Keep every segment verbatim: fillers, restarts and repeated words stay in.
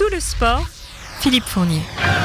tout le sport, Philippe Fournier.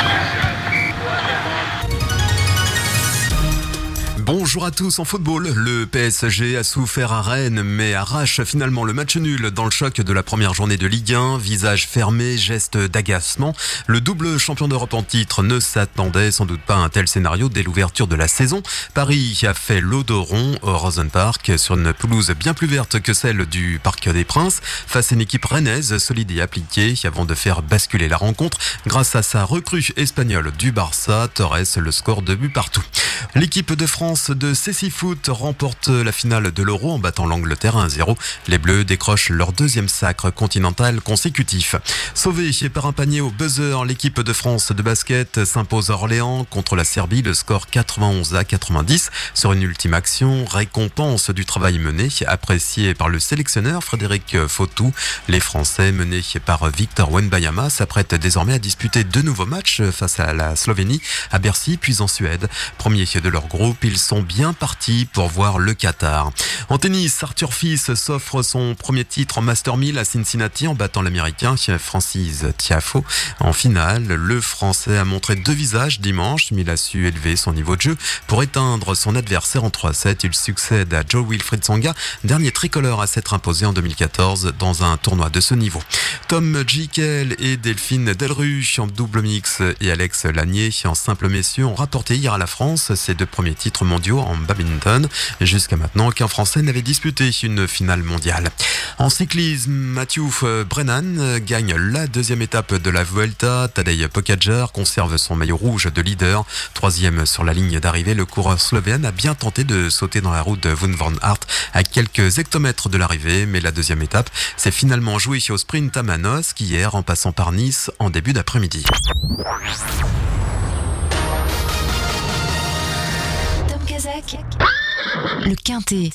Bonjour à tous. En football, le P S G a souffert à Rennes mais arrache finalement le match nul dans le choc de la première journée de Ligue un. Visage fermé, geste d'agacement. Le double champion d'Europe en titre ne s'attendait sans doute pas à un tel scénario dès l'ouverture de la saison. Paris a fait l'eau de rond au Rosen Park sur une pelouse bien plus verte que celle du Parc des Princes face à une équipe rennaise solide et appliquée avant de faire basculer la rencontre grâce à sa recrue espagnole du Barça, Torres, le score de but partout. L'équipe de France de Cécifoot remporte la finale de l'Euro en battant l'Angleterre un à zéro. Les Bleus décrochent leur deuxième sacre continental consécutif. Sauvée par un panier au buzzer, l'équipe de France de basket s'impose à Orléans contre la Serbie. Le score quatre-vingt-onze à quatre-vingt-dix sur une ultime action. Récompense du travail mené, apprécié par le sélectionneur Frédéric Fautou. Les Français, menés par Victor Wembanyama, s'apprêtent désormais à disputer deux nouveaux matchs face à la Slovénie, à Bercy, puis en Suède. Premier de leur groupe, ils sont bien partis pour voir le Qatar. En tennis, Arthur Fils s'offre son premier titre en Master mille à Cincinnati en battant l'Américain Francis Tiafoe. En finale, le Français a montré deux visages dimanche, mais il a su élever son niveau de jeu pour éteindre son adversaire en trois sept. Il succède à Joe Wilfried Tsonga, dernier tricolore à s'être imposé en deux mille quatorze dans un tournoi de ce niveau. Tom Jikel et Delphine Delru en double mix et Alex Lanier en simple messieurs ont rapporté hier à la France ses deux premiers titres mondiaux en badminton. Jusqu'à maintenant, aucun Français n'avait disputé une finale mondiale. En cyclisme, Mathieu Brennan gagne la deuxième étape de la Vuelta. Tadej Pogačar conserve son maillot rouge de leader. Troisième sur la ligne d'arrivée, le coureur slovène a bien tenté de sauter dans la roue de Wout van Aert à quelques hectomètres de l'arrivée, mais la deuxième étape s'est finalement jouée au sprint à Manosque hier en passant par Nice en début d'après-midi. Le Quintet.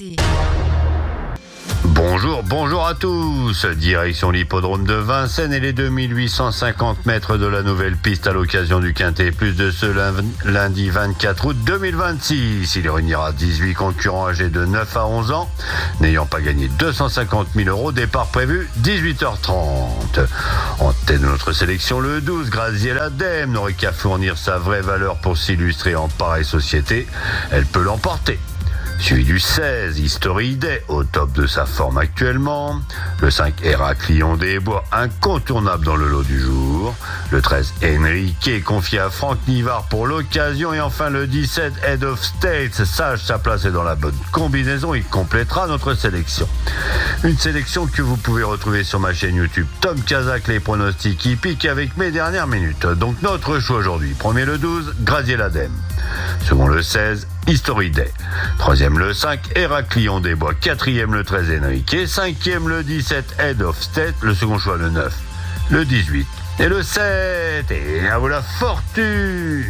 Bonjour, bonjour à tous. Direction l'hippodrome de Vincennes et les deux mille huit cent cinquante mètres de la nouvelle piste à l'occasion du Quintet Plus de ce lundi vingt-quatre août deux mille vingt-six. Il réunira dix-huit concurrents âgés de neuf à onze ans, n'ayant pas gagné deux cent cinquante mille euros. Départ prévu dix-huit heures trente. En tête de notre sélection, le douze, Graziella Dème, n'aurait qu'à fournir sa vraie valeur pour s'illustrer en pareille société. Elle peut l'emporter. Suivi du seize, History Day, au top de sa forme actuellement. Le cinq, Héraclion des Bois, incontournable dans le lot du jour. Le treize, Enrique, confié à Franck Nivard pour l'occasion. Et enfin le dix-sept, Head of States, sage sa place est dans la bonne combinaison. Il complétera notre sélection. Une sélection que vous pouvez retrouver sur ma chaîne YouTube Tom Kazak, les pronostics hippiques avec mes dernières minutes. Donc notre choix aujourd'hui. Premier le douze, Graziella Dème. Second le seize, History Day. Troisième le cinq, Héraclion des Bois. Quatrième le treize, Enrique. Cinquième le dix-sept, Head of State. Le second choix le neuf, le dix-huit et le sept. Et à vous la fortune.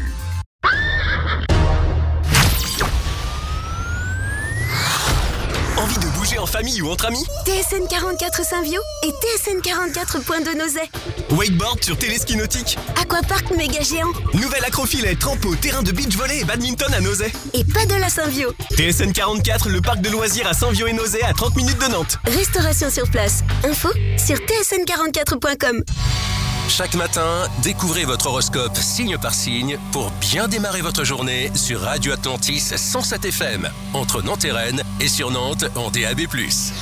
Envie de bouger en famille ou entre amis? T S N quarante-quatre Saint-Viau et T S N quarante-quatre Pointe de Nozay. Wakeboard sur téléski nautique. Aquapark méga géant. Nouvel acrofilet, trampo, terrain de beach volley et badminton à Nozay. Et paddle à Saint-Viau. T S N quarante-quatre, le parc de loisirs à Saint-Viau et Nozay à trente minutes de Nantes. Restauration sur place. Info sur T S N quarante-quatre point com. Chaque matin, découvrez votre horoscope signe par signe pour bien démarrer votre journée sur Radio Atlantis cent sept F M, entre Nantes et Rennes et sur Nantes en D A B plus.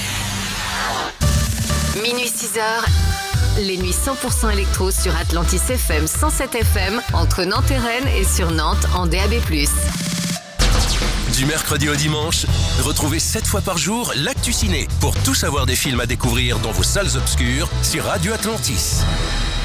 Minuit six heures, les nuits cent pour cent électro sur Atlantis F M cent sept F M, entre Nantes et Rennes et sur Nantes en D A B plus. Du mercredi au dimanche, retrouvez sept fois par jour l'actu ciné pour tout savoir des films à découvrir dans vos salles obscures sur Radio Atlantis.